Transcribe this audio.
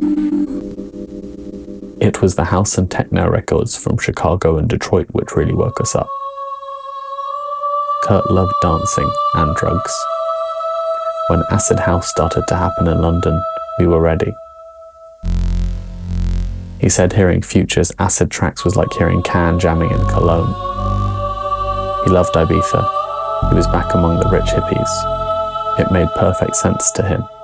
It was the house and techno records from Chicago and Detroit which really woke us up. Kurt loved dancing and drugs. When acid house started to happen in London, we were ready. He said hearing Future's acid tracks was like hearing Can jamming in Cologne. He loved Ibiza. He was back among the rich hippies. It made perfect sense to him.